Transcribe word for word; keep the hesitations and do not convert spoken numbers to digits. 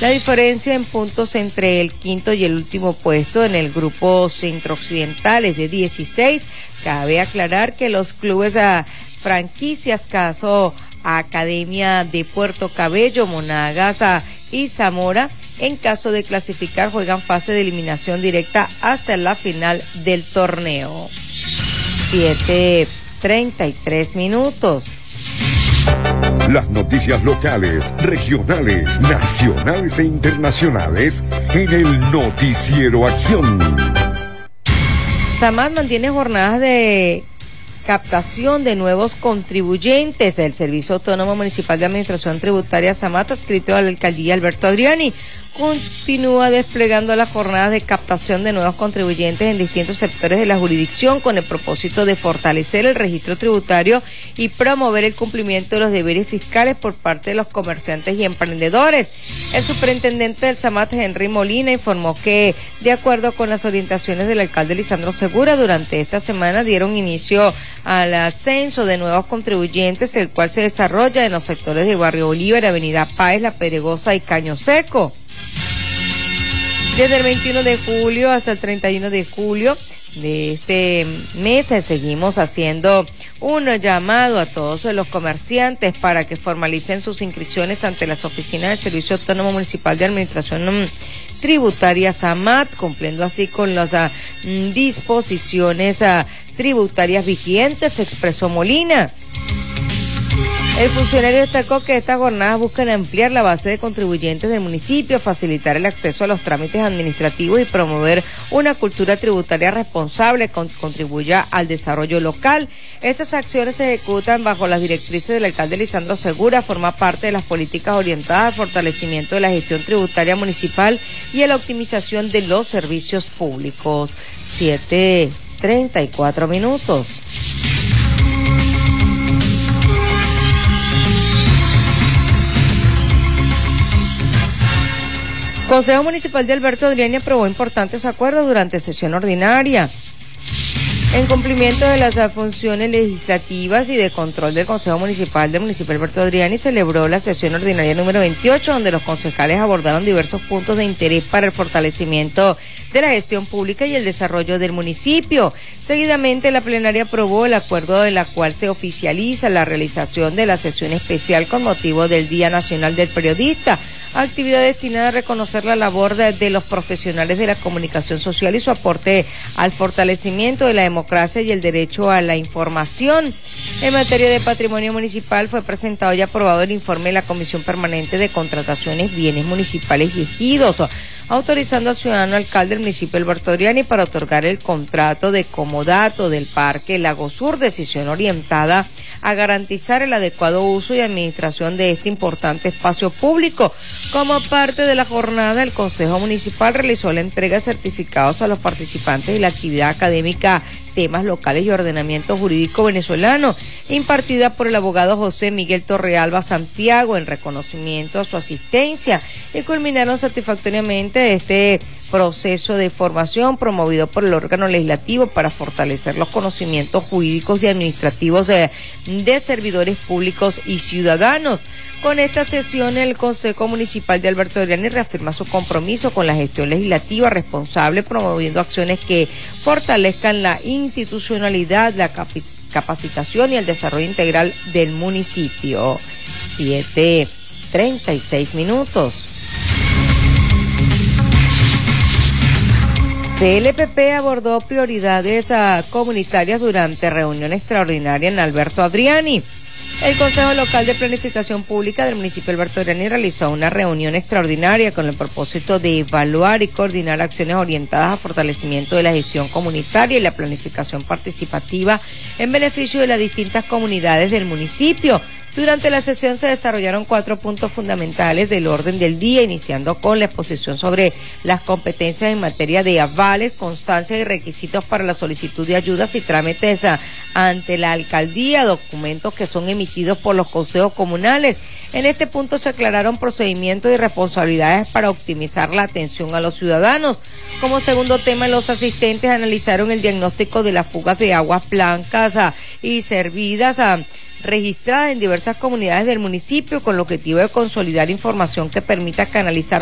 La diferencia en puntos entre el quinto y el último puesto en el grupo centro-occidental es de dieciséis. Cabe aclarar que los clubes a franquicias, caso Academia de Puerto Cabello, Monagas a, y Zamora, en caso de clasificar, juegan fase de eliminación directa hasta la final del torneo. siete treinta y tres minutos. Las noticias locales, regionales, nacionales e internacionales en el Noticiero Acción. SAMAT mantiene jornadas de captación de nuevos contribuyentes. El Servicio Autónomo Municipal de Administración Tributaria SAMAT, adscrito a la alcaldía Alberto Adriani, continúa desplegando las jornadas de captación de nuevos contribuyentes en distintos sectores de la jurisdicción con el propósito de fortalecer el registro tributario y promover el cumplimiento de los deberes fiscales por parte de los comerciantes y emprendedores. El superintendente del SAMAT, Henry Molina, informó que, de acuerdo con las orientaciones del alcalde Lisandro Segura, durante esta semana dieron inicio al ascenso de nuevos contribuyentes, el cual se desarrolla en los sectores de Barrio Bolívar, Avenida Páez, La Pedregosa y Caño Seco. Desde el veintiuno de julio hasta el treinta y uno de julio de este mes seguimos haciendo un llamado a todos los comerciantes para que formalicen sus inscripciones ante las oficinas del Servicio Autónomo Municipal de Administración Tributaria SAMAT, cumpliendo así con las uh, disposiciones uh, tributarias vigentes, expresó Molina. El funcionario destacó que estas jornadas buscan ampliar la base de contribuyentes del municipio, facilitar el acceso a los trámites administrativos y promover una cultura tributaria responsable que contribuya al desarrollo local. Estas acciones se ejecutan bajo las directrices del alcalde Lisandro Segura, forma parte de las políticas orientadas al fortalecimiento de la gestión tributaria municipal y a la optimización de los servicios públicos. siete treinta y cuatro minutos. Consejo Municipal de Alberto Adriani aprobó importantes acuerdos durante sesión ordinaria. En cumplimiento de las funciones legislativas y de control del Consejo Municipal del municipio de Alberto Adriani, celebró la sesión ordinaria número veintiocho, donde los concejales abordaron diversos puntos de interés para el fortalecimiento de la gestión pública y el desarrollo del municipio. Seguidamente, la plenaria aprobó el acuerdo en la cual se oficializa la realización de la sesión especial con motivo del Día Nacional del Periodista, actividad destinada a reconocer la labor de, de los profesionales de la comunicación social y su aporte al fortalecimiento de la democracia y el derecho a la información. En materia de patrimonio municipal, fue presentado y aprobado el informe de la Comisión Permanente de Contrataciones, Bienes Municipales y Ejidos, autorizando al ciudadano alcalde del municipio Alberto Adriani para otorgar el contrato de comodato del Parque Lago Sur, decisión orientada a garantizar el adecuado uso y administración de este importante espacio público. Como parte de la jornada, el Consejo Municipal realizó la entrega de certificados a los participantes de la actividad académica Temas Locales y Ordenamiento Jurídico Venezolano, impartida por el abogado José Miguel Torrealba Santiago, en reconocimiento a su asistencia, y culminaron satisfactoriamente este proceso de formación promovido por el órgano legislativo para fortalecer los conocimientos jurídicos y administrativos de, de servidores públicos y ciudadanos. Con esta sesión, el Consejo Municipal de Alberto Adriani reafirma su compromiso con la gestión legislativa responsable, promoviendo acciones que fortalezcan la institucionalidad, la capacitación y el desarrollo integral del municipio. siete treinta y seis minutos. C L P P abordó prioridades uh, comunitarias durante reunión extraordinaria en Alberto Adriani. El Consejo Local de Planificación Pública del municipio de Alberto Adriani realizó una reunión extraordinaria con el propósito de evaluar y coordinar acciones orientadas a fortalecimiento de la gestión comunitaria y la planificación participativa en beneficio de las distintas comunidades del municipio. Durante la sesión se desarrollaron cuatro puntos fundamentales del orden del día, iniciando con la exposición sobre las competencias en materia de avales, constancias y requisitos para la solicitud de ayudas y trámites ante la alcaldía, documentos que son emitidos por los consejos comunales. En este punto se aclararon procedimientos y responsabilidades para optimizar la atención a los ciudadanos. Como segundo tema, los asistentes analizaron el diagnóstico de las fugas de aguas blancas a, y servidas a registradas en diversas comunidades del municipio, con el objetivo de consolidar información que permita canalizar